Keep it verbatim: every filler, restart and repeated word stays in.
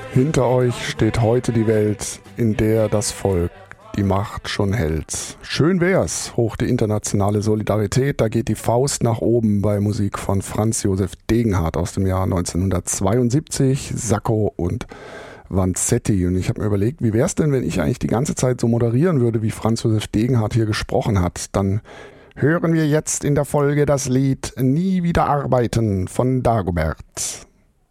Hinter euch steht heute die Welt, in der das Volk die Macht schon hält. Schön wär's, hoch die internationale Solidarität, da geht die Faust nach oben bei Musik von Franz Josef Degenhardt aus dem Jahr neunzehnhundertzweiundsiebzig, Sacco und Vanzetti. Und ich habe mir überlegt, wie wär's denn, wenn ich eigentlich die ganze Zeit so moderieren würde, wie Franz Josef Degenhardt hier gesprochen hat. Dann hören wir jetzt in der Folge das Lied Nie wieder arbeiten von Dagobert.